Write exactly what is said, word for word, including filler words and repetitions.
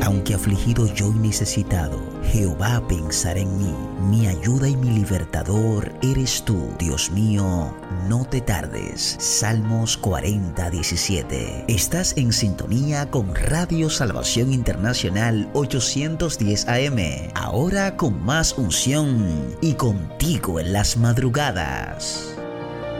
Aunque afligido yo y necesitado, Jehová pensará en mí. Mi ayuda y mi libertador eres tú, Dios mío, no te tardes. Salmos cuarenta, diecisiete. Estás en sintonía con Radio Salvación Internacional ochocientos diez A M. Ahora con más unción y contigo en las madrugadas.